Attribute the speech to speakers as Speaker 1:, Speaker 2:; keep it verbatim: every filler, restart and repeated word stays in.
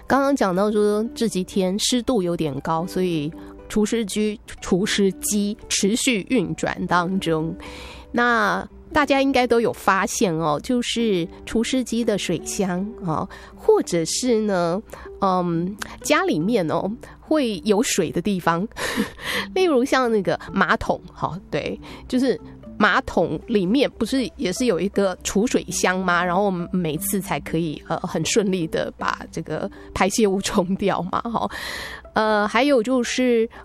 Speaker 1: 刚刚讲到说这几天湿度有点高，所以除湿机除湿机持续运转当中。那大家应该都有发现哦，就是除湿机的水箱哦，或者是呢，嗯，家里面哦会有水的地方，例如像那个马桶，哈、哦，对，就是马桶里面不是也是有一个储水箱吗？然后我们每次才可以呃很顺利的把这个排泄物冲掉嘛，哈、哦。呃，还有就是